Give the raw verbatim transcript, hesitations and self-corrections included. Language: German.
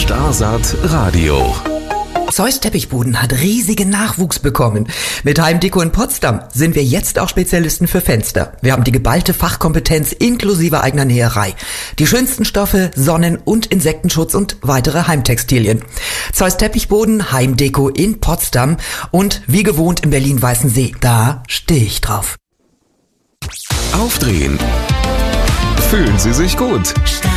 Starsaat Radio. Zeus Teppichboden hat riesigen Nachwuchs bekommen. Mit Heimdeko in Potsdam sind wir jetzt auch Spezialisten für Fenster. Wir haben die geballte Fachkompetenz inklusive eigener Näherei. Die schönsten Stoffe, Sonnen- und Insektenschutz und weitere Heimtextilien. Zeus Teppichboden, Heimdeko in Potsdam und wie gewohnt in Berlin-Weißensee. Da stehe ich drauf. Aufdrehen. Fühlen Sie sich gut.